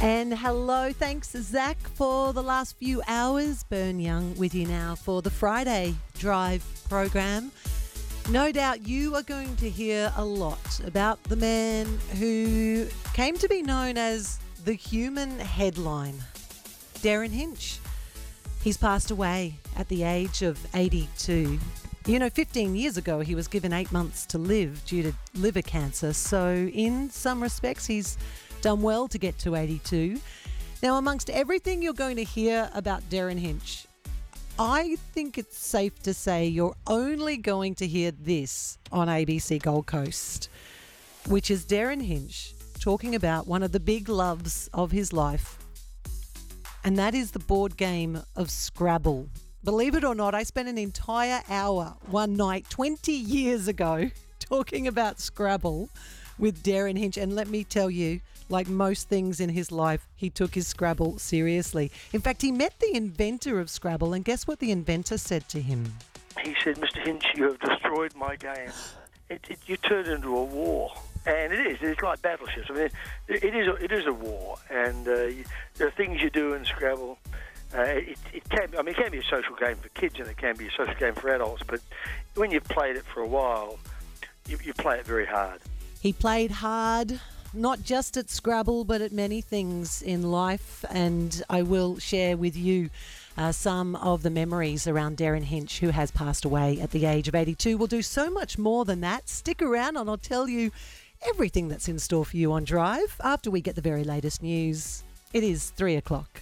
And hello, thanks Zach for the last few hours. Bern Young with you now for the Friday Drive program. No doubt you are going to hear a lot about the man who came to be known as the human headline, Derryn Hinch. He's passed away at the age of 82. 15 years ago he was given 8 months to live due to liver cancer. So in some respects he's done well to get to 82. Now, amongst everything you're going to hear about Derryn Hinch, I think it's safe to say you're only going to hear this on ABC Gold Coast, which is Derryn Hinch talking about one of the big loves of his life, and that is the board game of Scrabble. Believe it or not, I spent an entire hour one night 20 years ago talking about Scrabble with Derryn Hinch, and let me tell you, like most things in his life, he took his Scrabble seriously. In fact, he met the inventor of Scrabble, and guess what the inventor said to him? He said, "Mr. Hinch, you have destroyed my game. You turned it into a war." And it is. It's like battleships. I mean, it is a war, and there are things you do in Scrabble. It can be a social game for kids, and it can be a social game for adults. But when you've played it for a while, you play it very hard. He played hard, not just at Scrabble, but at many things in life. And I will share with you some of the memories around Derryn Hinch, who has passed away at the age of 82. We'll do so much more than that. Stick around and I'll tell you everything that's in store for you on Drive after we get the very latest news. It is 3 o'clock.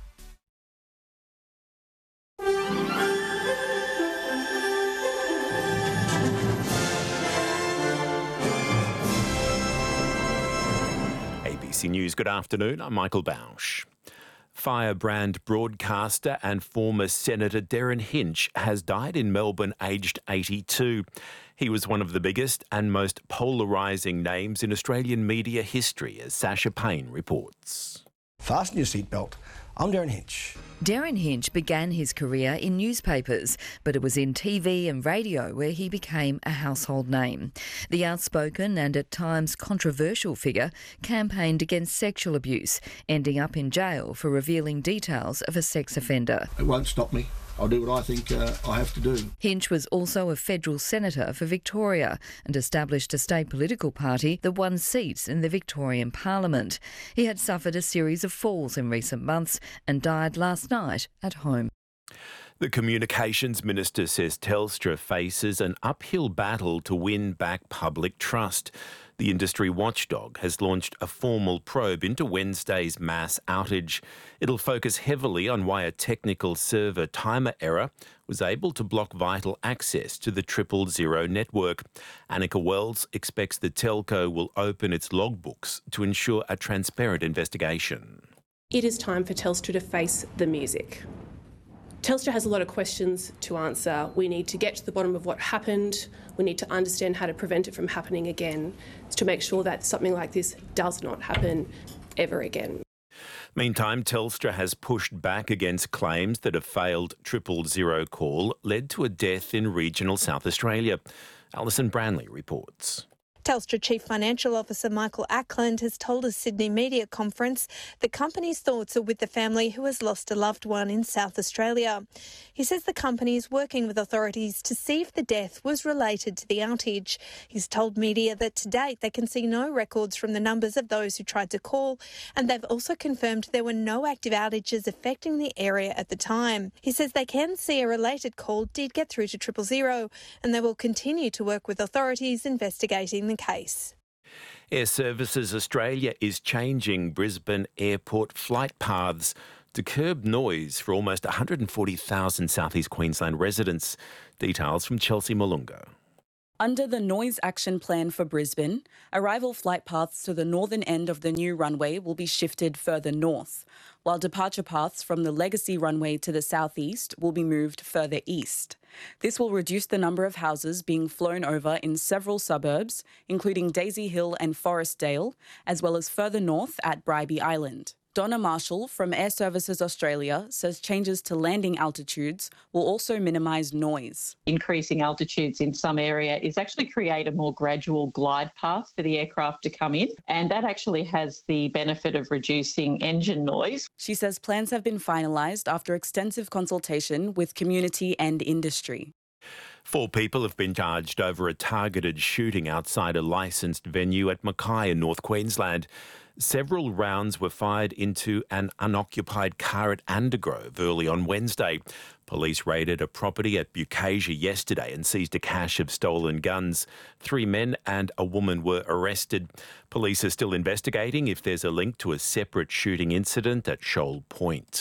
ABC News, good afternoon. I'm Michael Bausch. Firebrand broadcaster and former Senator Derryn Hinch has died in Melbourne aged 82. He was one of the biggest and most polarising names in Australian media history, as Sasha Payne reports. Fasten your seatbelt. I'm Derryn Hinch. Derryn Hinch began his career in newspapers, but it was in TV and radio where he became a household name. The outspoken and at times controversial figure campaigned against sexual abuse, ending up in jail for revealing details of a sex offender. It won't stop me. I'll do what I think I have to do. Hinch was also a federal senator for Victoria and established a state political party that won seats in the Victorian Parliament. He had suffered a series of falls in recent months and died last night at home. The Communications Minister says Telstra faces an uphill battle to win back public trust. The industry watchdog has launched a formal probe into Wednesday's mass outage. It'll focus heavily on why a technical server timer error was able to block vital access to the 000 network. Annika Wells expects the telco will open its logbooks to ensure a transparent investigation. It is time for Telstra to face the music. Telstra has a lot of questions to answer. We need to get to the bottom of what happened. We need to understand how to prevent it from happening again, to make sure that something like this does not happen ever again. Meantime, Telstra has pushed back against claims that a failed 000 call led to a death in regional South Australia. Alison Branley reports. Telstra Chief Financial Officer Michael Ackland has told a Sydney media conference the company's thoughts are with the family who has lost a loved one in South Australia. He says the company is working with authorities to see if the death was related to the outage. He's told media that to date they can see no records from the numbers of those who tried to call, and they've also confirmed there were no active outages affecting the area at the time. He says they can see a related call did get through to 000, and they will continue to work with authorities investigating the case. Air Services Australia is changing Brisbane airport flight paths to curb noise for almost 140,000 South East Queensland residents. Details from Chelsea Malunga. Under the Noise Action Plan for Brisbane, arrival flight paths to the northern end of the new runway will be shifted further north, while departure paths from the legacy runway to the southeast will be moved further east. This will reduce the number of houses being flown over in several suburbs, including Daisy Hill and Forestdale, as well as further north at Bribie Island. Donna Marshall from Air Services Australia says changes to landing altitudes will also minimise noise. Increasing altitudes in some area is actually create a more gradual glide path for the aircraft to come in, and that actually has the benefit of reducing engine noise. She says plans have been finalised after extensive consultation with community and industry. 4 people have been charged over a targeted shooting outside a licensed venue at Mackay in North Queensland. Several rounds were fired into an unoccupied car at Andergrove early on Wednesday. Police raided a property at Bukasia yesterday and seized a cache of stolen guns. 3 men and a woman were arrested. Police are still investigating if there's a link to a separate shooting incident at Shoal Point.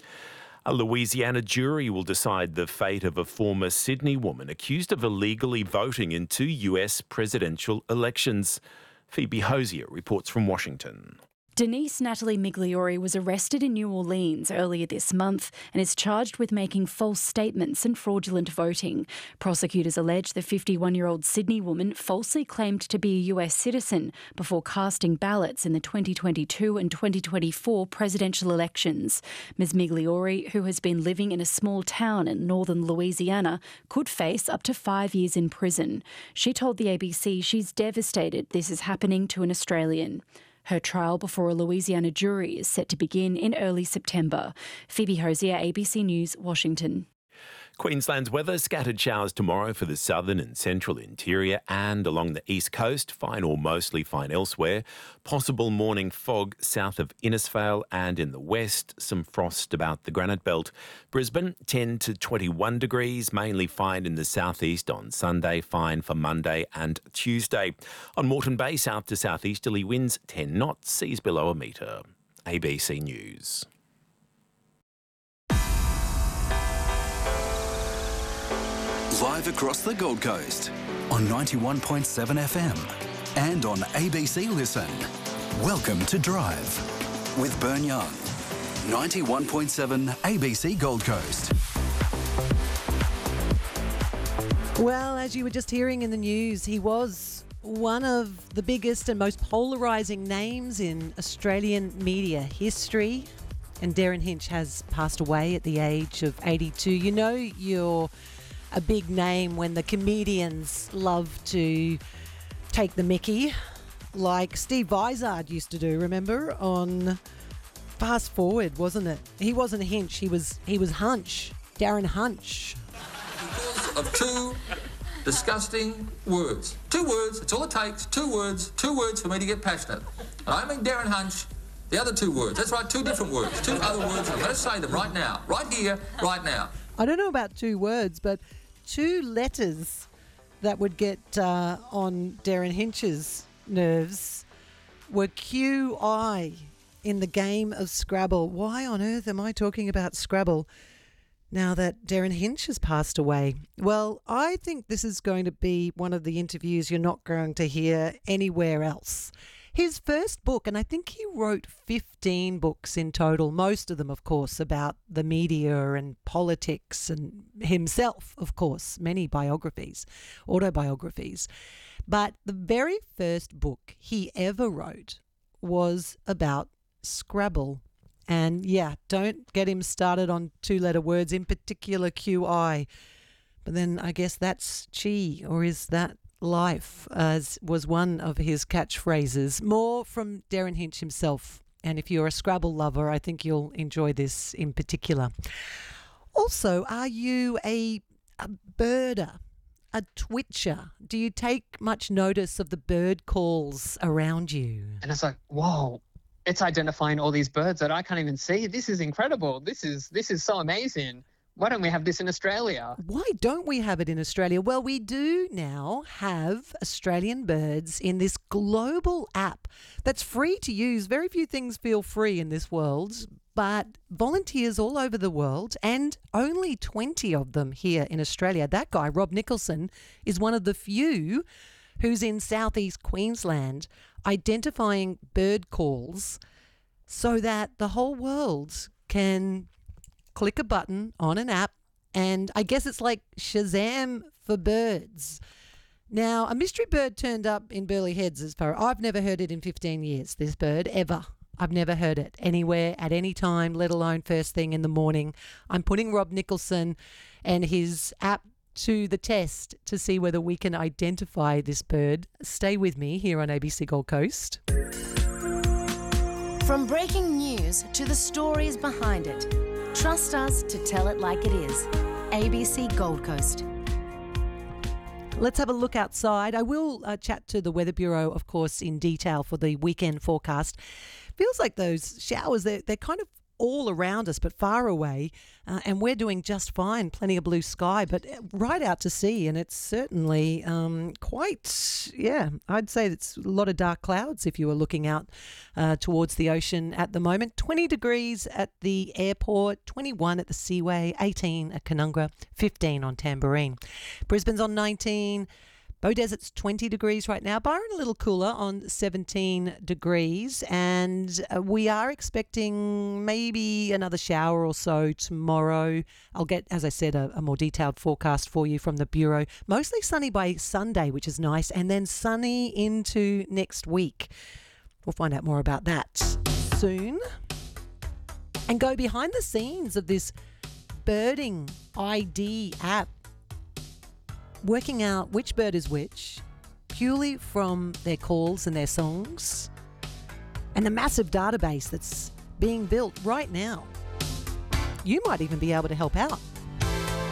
A Louisiana jury will decide the fate of a former Sydney woman accused of illegally voting in 2 US presidential elections. Phoebe Hosier reports from Washington. Denise Natalie Migliore was arrested in New Orleans earlier this month and is charged with making false statements and fraudulent voting. Prosecutors allege the 51-year-old Sydney woman falsely claimed to be a US citizen before casting ballots in the 2022 and 2024 presidential elections. Ms. Migliore, who has been living in a small town in northern Louisiana, could face up to 5 years in prison. She told the ABC she's devastated this is happening to an Australian. Her trial before a Louisiana jury is set to begin in early September. Phoebe Hosier, ABC News, Washington. Queensland's weather, scattered showers tomorrow for the southern and central interior and along the east coast, fine or mostly fine elsewhere. Possible morning fog south of Innisfail and in the west, some frost about the Granite Belt. Brisbane, 10 to 21 degrees, mainly fine in the southeast on Sunday, fine for Monday and Tuesday. On Moreton Bay, south to southeasterly winds, 10 knots, seas below a metre. ABC News. Live across the Gold Coast on 91.7 FM and on ABC Listen. Welcome to Drive with Bern Young. 91.7 ABC Gold Coast. Well, as you were just hearing in the news, he was one of the biggest and most polarising names in Australian media history. And Derryn Hinch has passed away at the age of 82. You know you're a big name when the comedians love to take the mickey, like Steve Vizard used to do, remember, on Fast Forward, wasn't it? He wasn't Hinch, he was Hunch, Darren Hunch. Because of 2 disgusting words. 2 words, that's all it takes, 2 words for me to get passionate. And I mean Darren Hunch, the other 2 words. That's right, 2 different words, 2 other words. I'm going to say them right now, right here, right now. I don't know about 2 words, but 2 letters that would get on Derryn Hinch's nerves were QI in the game of Scrabble. Why on earth am I talking about Scrabble now that Derryn Hinch has passed away? Well, I think this is going to be one of the interviews you're not going to hear anywhere else. His first book, and I think he wrote 15 books in total, most of them, of course, about the media and politics and himself, of course, many biographies, autobiographies. But the very first book he ever wrote was about Scrabble. And yeah, don't get him started on 2-letter words, in particular QI. But then I guess that's chi, or is that life, as was one of his catchphrases. More from Derryn Hinch himself. And if you're a Scrabble lover, I think you'll enjoy this in particular. Also, are you a birder, a twitcher? Do you take much notice of the bird calls around you? And it's like, whoa, it's identifying all these birds that I can't even see. This is incredible. This is so amazing. Why don't we have this in Australia? Why don't we have it in Australia? Well, we do now have Australian birds in this global app that's free to use. Very few things feel free in this world, but volunteers all over the world, and only 20 of them here in Australia. That guy, Rob Nicholson, is one of the few who's in southeast Queensland identifying bird calls so that the whole world can click a button on an app, and I guess it's like Shazam for birds. Now, a mystery bird turned up in Burleigh Heads I've never heard it in 15 years, this bird, ever. I've never heard it anywhere at any time, let alone first thing in the morning. I'm putting Rob Nicholson and his app to the test to see whether we can identify this bird. Stay with me here on ABC Gold Coast. From breaking news to the stories behind it, trust us to tell it like it is. ABC Gold Coast. Let's have a look outside. I will chat to the Weather Bureau, of course, in detail for the weekend forecast. Feels like those showers, they're kind of all around us but far away, and we're doing just fine. Plenty of blue sky, but right out to sea, and it's certainly quite, I'd say it's a lot of dark clouds if you were looking out towards the ocean at the moment. 20 degrees at the airport, 21 at the Seaway, 18 at Canungra, 15 on Tamborine. Brisbane's on 19. Beaudesert's 20 degrees right now. Byron a little cooler on 17 degrees. And we are expecting maybe another shower or so tomorrow. I'll get, as I said, a more detailed forecast for you from the Bureau. Mostly sunny by Sunday, which is nice. And then sunny into next week. We'll find out more about that soon. And go behind the scenes of this birding ID app, working out which bird is which, purely from their calls and their songs, and the massive database that's being built right now. You might even be able to help out.